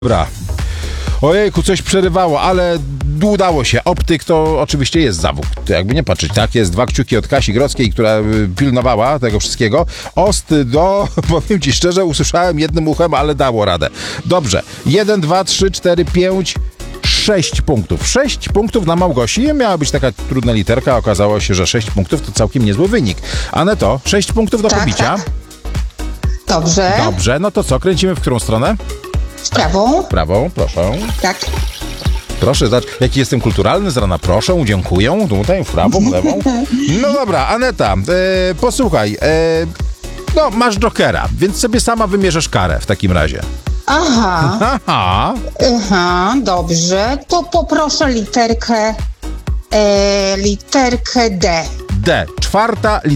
Dobra. Ojejku, coś przerywało, ale udało się. Optyk to oczywiście jest zawód. To jakby nie patrzeć, tak? Jest 2 kciuki od Kasi Grodzkiej, która pilnowała tego wszystkiego. Powiem ci szczerze, usłyszałem jednym uchem, ale dało radę. Dobrze. 1, 2, 3, 4, 5, 6 punktów. 6 punktów dla Małgosi. Miała być taka trudna literka, okazało się, że 6 punktów to całkiem niezły wynik. Aneto, 6 punktów do pobicia. Tak. Dobrze. Dobrze, no to co? Kręcimy w którą stronę? W prawą. Prawą, proszę. Tak. Proszę, zobacz, jaki jestem kulturalny z rana. Proszę, dziękuję. Tutaj, w prawą, w lewą. No dobra, Aneta, posłuchaj. Masz jokera, więc sobie sama wymierzysz karę w takim razie. Aha. Aha. Aha, dobrze. To poproszę literkę D. D. 4.